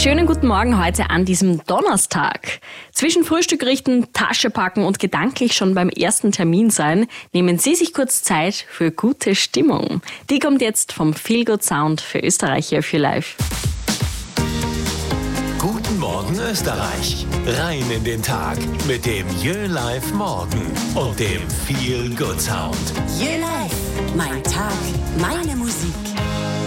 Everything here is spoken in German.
Schönen guten Morgen heute an diesem Donnerstag. Zwischen Frühstück richten, Tasche packen und gedanklich schon beim ersten Termin sein, nehmen Sie sich kurz Zeit für gute Stimmung. Die kommt jetzt vom Feel Good Sound für Österreich hier für live. Guten Morgen Österreich. Rein in den Tag mit dem Jö Live Morgen und dem Feel Good Sound. Jö Live. Mein Tag, meine Musik.